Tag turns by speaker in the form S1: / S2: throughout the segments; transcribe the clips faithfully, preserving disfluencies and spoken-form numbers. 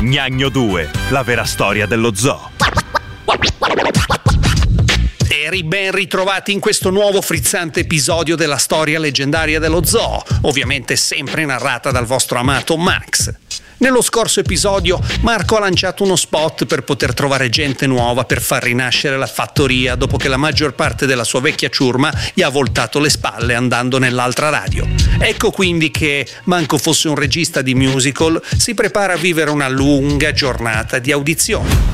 S1: Gnagno due, la vera storia dello zoo.
S2: E ben ritrovati in questo nuovo frizzante episodio della storia leggendaria dello zoo, ovviamente sempre narrata dal vostro amato Max. Nello scorso episodio Marco ha lanciato uno spot per poter trovare gente nuova per far rinascere la fattoria dopo che la maggior parte della sua vecchia ciurma gli ha voltato le spalle andando nell'altra radio. Ecco quindi che, manco fosse un regista di musical, si prepara a vivere una lunga giornata di audizioni.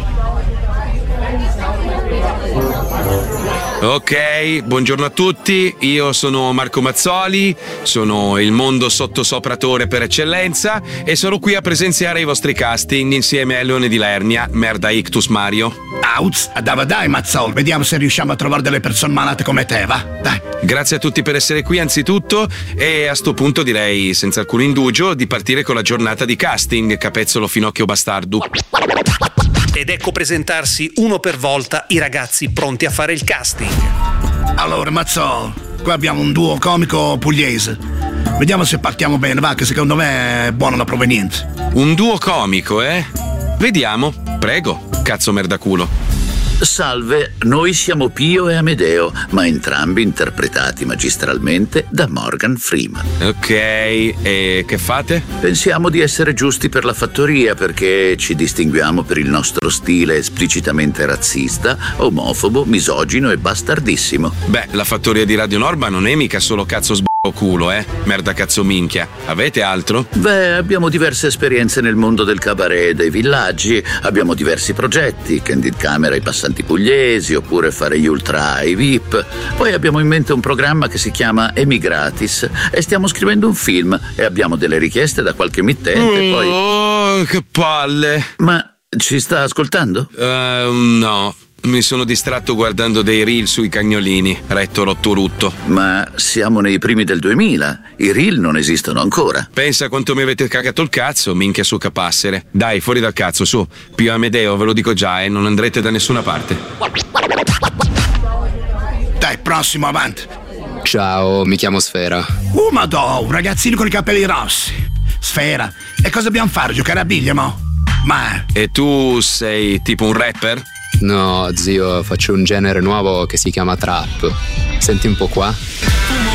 S3: Ok, buongiorno a tutti, io sono Marco Mazzoli, sono il mondo sottosopratore per eccellenza e sono qui a presenziare i vostri casting insieme a Leone di Lernia, merda ictus Mario.
S4: Auz, dai dai Mazzol, vediamo se riusciamo a trovare delle persone malate come te, va? Dai.
S3: Grazie a tutti per essere qui anzitutto e a sto punto direi senza alcun indugio di partire con la giornata di casting, capezzolo finocchio bastardo.
S2: Ed ecco presentarsi uno per volta i ragazzi pronti a fare il casting.
S4: Allora Mazzol, qua abbiamo un duo comico pugliese. Vediamo se partiamo bene, va, che secondo me è buona la provenienza.
S3: Un duo comico, eh? Vediamo, prego, cazzo merdaculo.
S5: Salve, noi siamo Pio e Amedeo, ma entrambi interpretati magistralmente da Morgan Freeman.
S3: Ok, e che fate?
S5: Pensiamo di essere giusti per la fattoria perché ci distinguiamo per il nostro stile esplicitamente razzista, omofobo, misogino e bastardissimo.
S3: Beh, la fattoria di Radio Norma non è mica solo cazzo sb***o culo, eh? Merda cazzo minchia. Avete altro?
S5: Beh, abbiamo diverse esperienze nel mondo del cabaret e dei villaggi, abbiamo diversi progetti, Candid Camera ai passanti pugliesi, oppure fare gli ultra ai V I P. Poi abbiamo in mente un programma che si chiama Emigratis e stiamo scrivendo un film e abbiamo delle richieste da qualche mittente,
S3: oh,
S5: poi...
S3: Oh, che palle!
S5: Ma ci sta ascoltando?
S3: Uh, no. Mi sono distratto guardando dei reel sui cagnolini, retto rotto rutto.
S5: Ma siamo nei primi del duemila, i reel non esistono ancora.
S3: Pensa quanto mi avete cagato il cazzo, minchia su capassere. Dai, fuori dal cazzo, su. Pio Amedeo, ve lo dico già, e eh, non andrete da nessuna parte.
S4: Dai, prossimo, avanti.
S6: Ciao, mi chiamo Sfera.
S4: Uh, madò, un ragazzino con i capelli rossi. Sfera, e cosa dobbiamo fare? Giocare a biglia, mo? Ma...
S3: E tu sei tipo un rapper?
S6: No, zio, faccio un genere nuovo che si chiama trap. Senti un po' qua.